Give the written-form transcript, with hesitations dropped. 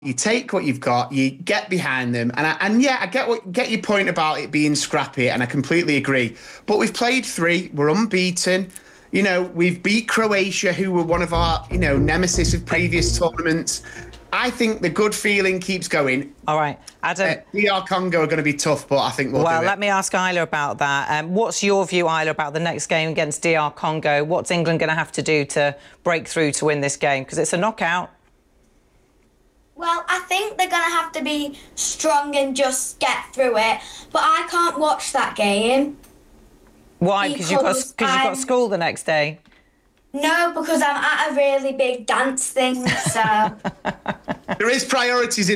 You take what you've got, you get behind them, and yeah, I get your point about it being scrappy, and I completely agree. But we've played 3, we're unbeaten. You know, we've beat Croatia, who were one of our nemesis of previous tournaments. I think the good feeling keeps going. All right, Adam. DR Congo are going to be tough, but I think we'll do it. Well, let me ask Isla about that. What's your view, Isla, about the next game against DR Congo? What's England going to have to do to break through to win this game? Because it's a knockout. Well, I think they're going to have to be strong and just get through it. But I can't watch that game. Why? Because you've got school the next day? No, because I'm at a really big dance thing, so... There is priorities in